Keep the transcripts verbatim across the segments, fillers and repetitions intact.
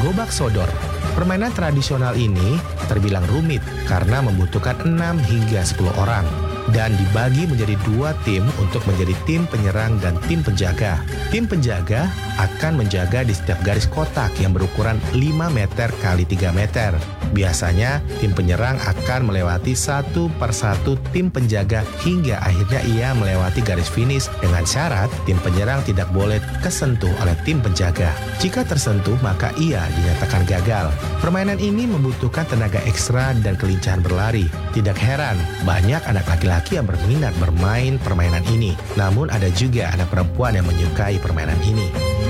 Gobak Sodor. Permainan tradisional ini terbilang rumit karena membutuhkan enam hingga sepuluh orang dan dibagi menjadi dua tim untuk menjadi tim penyerang dan tim penjaga. Tim penjaga akan menjaga di setiap garis kotak yang berukuran lima meter kali tiga meter. Biasanya tim penyerang akan melewati satu persatu tim penjaga hingga akhirnya ia melewati garis finish dengan syarat tim penyerang tidak boleh kesentuh oleh tim penjaga. Jika tersentuh maka ia dinyatakan gagal. Permainan ini membutuhkan tenaga ekstra dan kelincahan berlari. Tidak heran banyak anak laki-laki yang berminat bermain permainan ini. Namun ada juga anak perempuan yang menyukai permainan ini.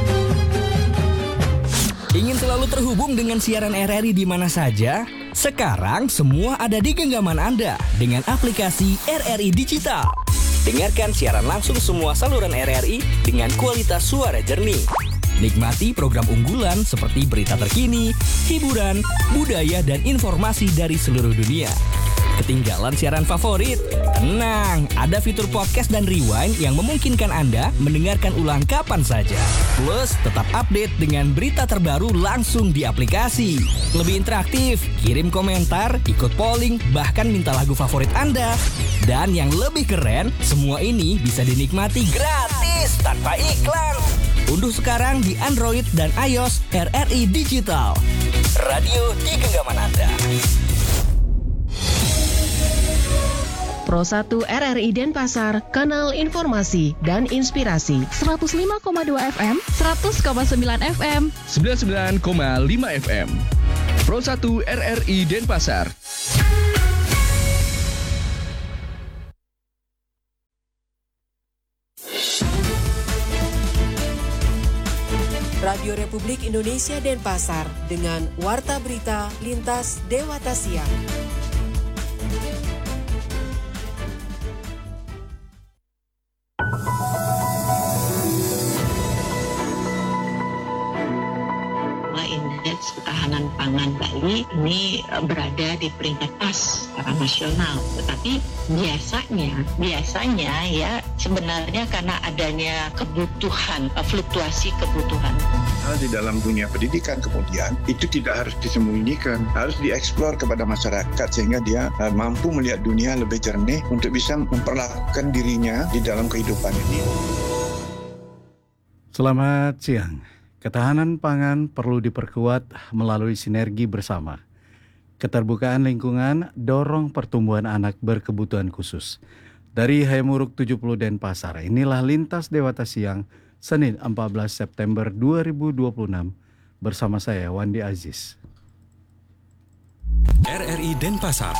Ingin selalu terhubung dengan siaran R R I di mana saja? Sekarang semua ada di genggaman Anda dengan aplikasi R R I Digital. Dengarkan siaran langsung semua saluran R R I dengan kualitas suara jernih. Nikmati program unggulan seperti berita terkini, hiburan, budaya, dan informasi dari seluruh dunia. Ketinggalan siaran favorit? Tenang, ada fitur podcast dan rewind yang memungkinkan Anda mendengarkan ulang kapan saja. Plus, tetap update dengan berita terbaru langsung di aplikasi. Lebih interaktif, kirim komentar, ikut polling, bahkan minta lagu favorit Anda. Dan yang lebih keren, semua ini bisa dinikmati gratis tanpa iklan. Unduh sekarang di Android dan iOS R R I Digital. Radio di genggaman Anda. Pro satu R R I Denpasar, kanal informasi dan inspirasi. seratus lima koma dua F M, seratus koma sembilan F M, sembilan puluh sembilan koma lima F M. Pro satu R R I Denpasar. Radio Republik Indonesia Denpasar dengan Warta Berita Lintas Dewata Siang. Indeks ketahanan pangan Bali ini berada di peringkat pas secara nasional, tetapi biasanya biasanya ya sebenarnya karena adanya kebutuhan, fluktuasi kebutuhan. Di dalam dunia pendidikan kemudian itu tidak harus disembunyikan, harus dieksplor kepada masyarakat sehingga dia mampu melihat dunia lebih jernih untuk bisa memperlakukan dirinya di dalam kehidupan ini. Selamat siang. Ketahanan pangan perlu diperkuat melalui sinergi bersama. Keterbukaan lingkungan dorong pertumbuhan anak berkebutuhan khusus. Dari Hayamuruk tujuh puluh Denpasar, inilah Lintas Dewata Siang, Senin empat belas September dua ribu dua puluh enam, bersama saya Wandi Aziz. R R I Denpasar.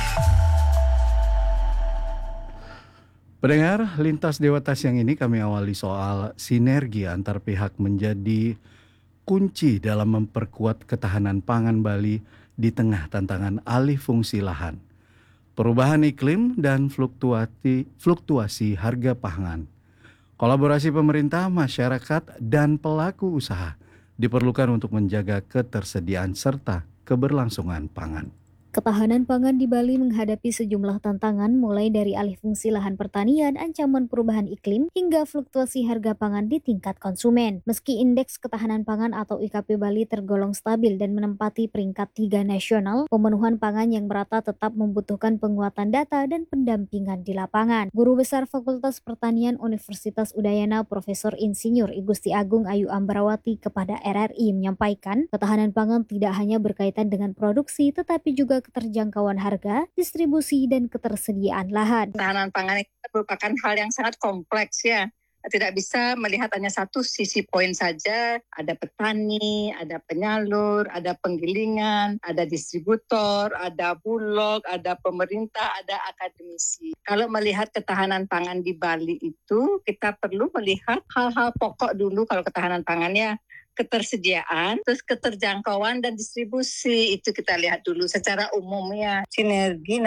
Pendengar, Lintas Dewata Siang ini kami awali soal sinergi antar pihak menjadi kunci dalam memperkuat ketahanan pangan Bali di tengah tantangan alih fungsi lahan, perubahan iklim, dan fluktuasi, fluktuasi harga pangan. Kolaborasi pemerintah, masyarakat, dan pelaku usaha diperlukan untuk menjaga ketersediaan serta keberlangsungan pangan. Ketahanan pangan di Bali menghadapi sejumlah tantangan mulai dari alih fungsi lahan pertanian, ancaman perubahan iklim, hingga fluktuasi harga pangan di tingkat konsumen. Meski Indeks Ketahanan Pangan atau I K P Bali tergolong stabil dan menempati peringkat tiga nasional, pemenuhan pangan yang merata tetap membutuhkan penguatan data dan pendampingan di lapangan. Guru Besar Fakultas Pertanian Universitas Udayana Profesor Insinyur I Gusti Agung Ayu Ambarawati kepada R R I menyampaikan, ketahanan pangan tidak hanya berkaitan dengan produksi tetapi juga keterjangkauan harga, distribusi, dan ketersediaan lahan. Ketahanan pangan itu merupakan hal yang sangat kompleks ya. Tidak bisa melihat hanya satu sisi poin saja. Ada petani, ada penyalur, ada penggilingan, ada distributor, ada bulog, ada pemerintah, ada akademisi. Kalau melihat ketahanan pangan di Bali itu, kita perlu melihat hal-hal pokok dulu kalau ketahanan pangannya. Ketersediaan, terus keterjangkauan dan distribusi, itu kita lihat dulu secara umumnya. Sinergi, nah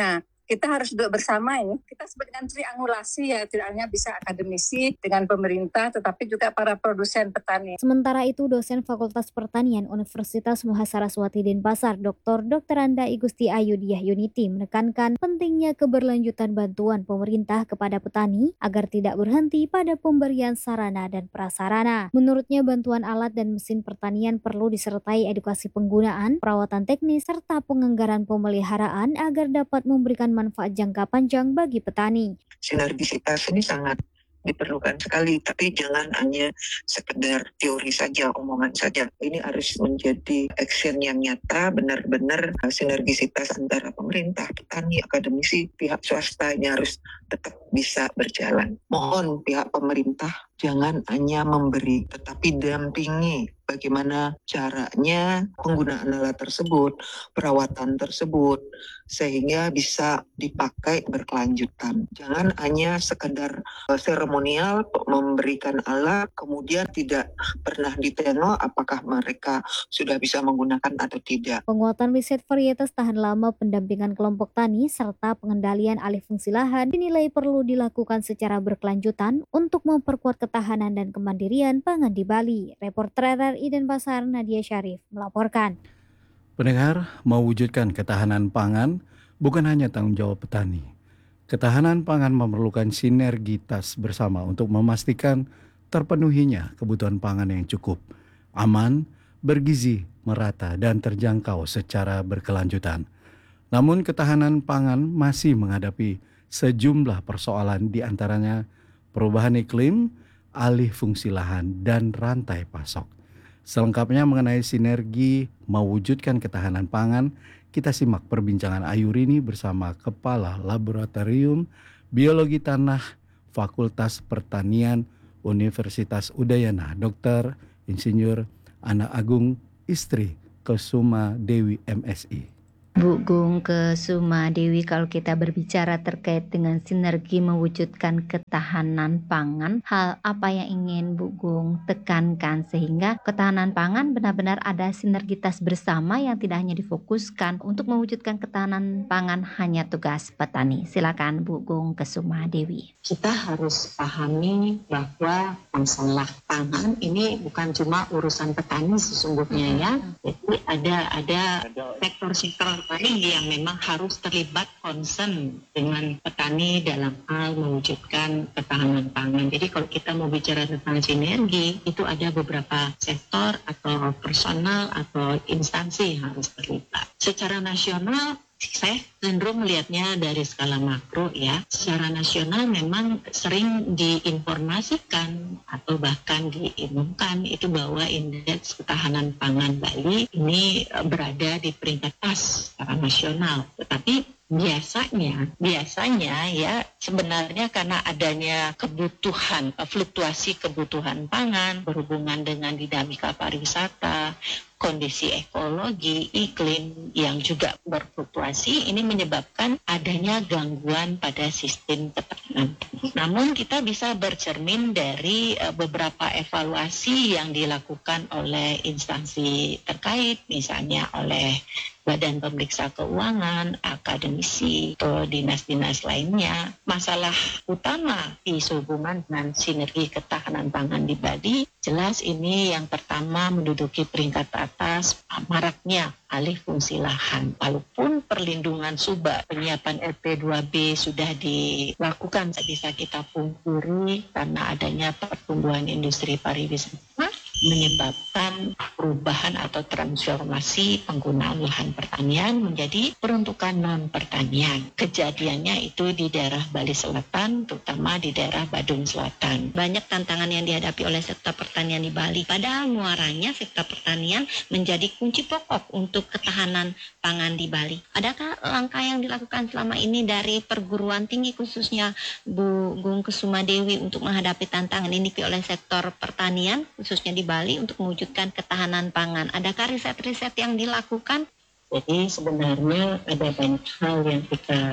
kita harus duduk bersama ini. Kita sebut dengan triangulasi ya, tidak hanya bisa akademisi dengan pemerintah, tetapi juga para produsen petani. Sementara itu, dosen Fakultas Pertanian Universitas Muhasaraswati Denpasar, Doktor Dokteranda Igusti Ayu Diah Yuniti menekankan pentingnya keberlanjutan bantuan pemerintah kepada petani agar tidak berhenti pada pemberian sarana dan prasarana. Menurutnya, bantuan alat dan mesin pertanian perlu disertai edukasi penggunaan, perawatan teknis, serta penganggaran pemeliharaan agar dapat memberikan manfaat jangka panjang bagi petani. Sinergisitas ini sangat diperlukan sekali, tapi jangan hanya sekedar teori saja, omongan saja. Ini harus menjadi action yang nyata, benar-benar sinergisitas antara pemerintah, petani, akademisi, pihak swasta ini harus tetap bisa berjalan. Mohon pihak pemerintah jangan hanya memberi, tetapi dampingi bagaimana caranya penggunaan alat tersebut, perawatan tersebut, sehingga bisa dipakai berkelanjutan. Jangan hanya sekedar seremonial memberikan alat, kemudian tidak pernah ditengok apakah mereka sudah bisa menggunakan atau tidak. Penguatan riset varietas tahan lama, pendampingan kelompok tani, serta pengendalian alih fungsi lahan dinilai perlu dilakukan secara berkelanjutan untuk memperkuat ketahanan dan kemandirian pangan di Bali. Reporter R R I Denpasar Nadia Syarif melaporkan. Pendengar, mewujudkan ketahanan pangan bukan hanya tanggung jawab petani. Ketahanan pangan memerlukan sinergitas bersama untuk memastikan terpenuhinya kebutuhan pangan yang cukup, aman, bergizi, merata, dan terjangkau secara berkelanjutan. Namun ketahanan pangan masih menghadapi sejumlah persoalan, di antaranya perubahan iklim, alih fungsi lahan, dan rantai pasok. Selengkapnya mengenai sinergi mewujudkan ketahanan pangan, kita simak perbincangan Ayu Rini bersama Kepala Laboratorium Biologi Tanah Fakultas Pertanian Universitas Udayana, Doktor Insinyur Ana Agung Istri Kesuma Dewi M Si. Bu Gung Kesuma Dewi, kalau kita berbicara terkait dengan sinergi mewujudkan ketahanan pangan, hal apa yang ingin Bu Gung tekankan sehingga ketahanan pangan benar-benar ada sinergitas bersama yang tidak hanya difokuskan untuk mewujudkan ketahanan pangan hanya tugas petani. Silakan Bu Gung Kesuma Dewi. Kita harus pahami bahwa masalah pangan ini bukan cuma urusan petani sesungguhnya ya. Jadi ada ada sektor-sektor lain yang memang harus terlibat concern dengan petani dalam hal mewujudkan ketahanan pangan. Jadi kalau kita mau bicara tentang sinergi, itu ada beberapa sektor atau personal atau instansi yang harus terlibat. Secara nasional, saya cenderung melihatnya dari skala makro ya. Secara nasional memang sering diinformasikan atau bahkan diumumkan itu bahwa indeks ketahanan pangan Bali ini berada di peringkat pas secara nasional. Tetapi biasanya, biasanya ya sebenarnya karena adanya kebutuhan, fluktuasi kebutuhan pangan berhubungan dengan dinamika pariwisata, kondisi ekologi, iklim yang juga berfluktuasi, ini menyebabkan adanya gangguan pada sistem peternakan. Namun kita bisa bercermin dari uh, beberapa evaluasi yang dilakukan oleh instansi terkait, misalnya oleh Badan Pemeriksa Keuangan, akademisi, atau dinas-dinas lainnya. Masalah utama di sehubungan dengan sinergi ketahanan pangan di Bali, jelas ini yang pertama menduduki peringkat atas maraknya alih fungsi lahan. Walaupun perlindungan subak, penyiapan R P dua B sudah dilakukan, bisa kita pungkiri karena adanya pertumbuhan industri pariwisata menyebabkan perubahan atau transformasi penggunaan lahan pertanian menjadi peruntukan non-pertanian. Kejadiannya itu di daerah Bali Selatan, terutama di daerah Badung Selatan. Banyak tantangan yang dihadapi oleh sektor pertanian di Bali. Padahal muaranya sektor pertanian menjadi kunci pokok untuk ketahanan pangan di Bali. Adakah langkah yang dilakukan selama ini dari perguruan tinggi khususnya Bu Gung Kesuma Dewi untuk menghadapi tantangan ini oleh sektor pertanian khususnya di Bali untuk mewujudkan ketahanan pangan? Adakah riset-riset yang dilakukan? Jadi sebenarnya ada banyak hal yang kita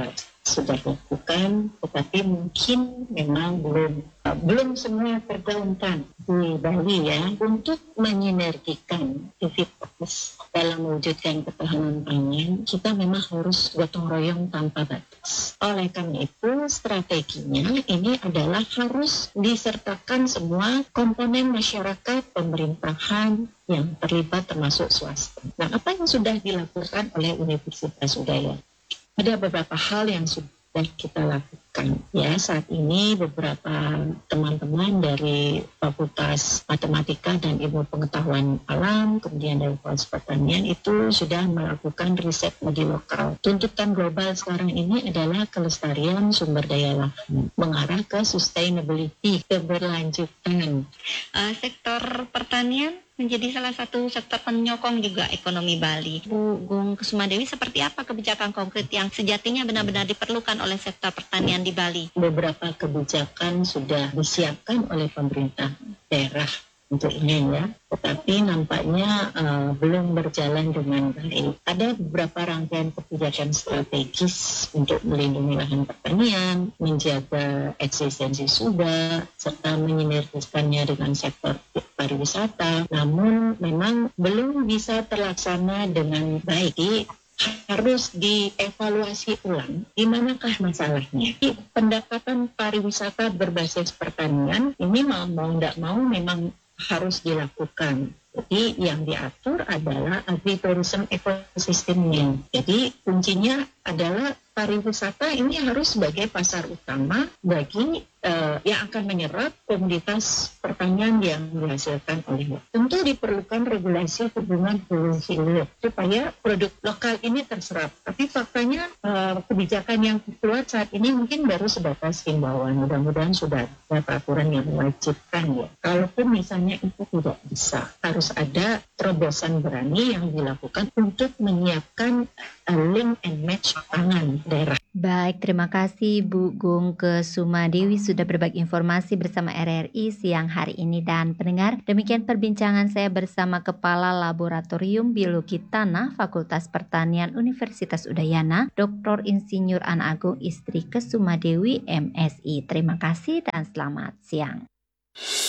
sudah lakukan, tetapi mungkin memang belum belum semua tergaungkan di Bali ya untuk menyinergikan aktivitas dalam mewujudkan ketahanan pangan. Kita memang harus gotong royong tanpa batas. Oleh karena itu strateginya ini adalah harus disertakan semua komponen masyarakat, pemerintahan yang terlibat termasuk swasta. Nah, apa yang sudah dilakukan oleh Universitas Udayana? Ada beberapa hal yang sudah kita lakukan ya saat ini. Beberapa teman-teman dari Fakultas Matematika dan Ilmu Pengetahuan Alam, kemudian dari Fakultas Pertanian itu sudah melakukan riset di lokal. Tuntutan global sekarang ini adalah kelestarian sumber daya lahan, mengarah ke sustainability, keberlanjutan. Uh, sektor pertanian menjadi salah satu sektor penyokong juga ekonomi Bali. Bu Gung Kusumadewi, seperti apa kebijakan konkret yang sejatinya benar-benar diperlukan oleh sektor pertanian di Bali? Beberapa kebijakan sudah disiapkan oleh pemerintah daerah untuk ini ya, tetapi nampaknya uh, belum berjalan dengan baik. Ada beberapa rangkaian kebijakan strategis untuk melindungi lahan pertanian, menjaga eksistensi subak, serta menyinergiskannya dengan sektor pariwisata. Namun memang belum bisa terlaksana dengan baik. Harus dievaluasi ulang di manakah masalahnya. Pendekatan pariwisata berbasis pertanian ini mau mau tidak mau memang harus dilakukan. Jadi yang diatur adalah agritourism ekosistemnya. Jadi kuncinya adalah pariwisata ini harus sebagai pasar utama bagi uh, yang akan menyerap komoditas pertanian yang dihasilkan oleh. Tentu diperlukan regulasi hubungan hulu hilir supaya produk lokal ini terserap. Tapi faktanya uh, kebijakan yang keluar saat ini mungkin baru sebatas himbauan. Mudah-mudahan sudah ada peraturan yang mewajibkan ya. Kalaupun misalnya itu tidak bisa, harus ada terobosan berani yang dilakukan untuk menyiapkan uh, link and match pangan daerah. Baik, terima kasih Bu Gung Kusumadewi sudah berbagi informasi bersama R R I siang hari ini. Dan pendengar, demikian perbincangan saya bersama Kepala Laboratorium Biologi Tanah Fakultas Pertanian Universitas Udayana, Doktor Insinyur Ana Agung Istri Kusumadewi M Si. Terima kasih dan selamat siang.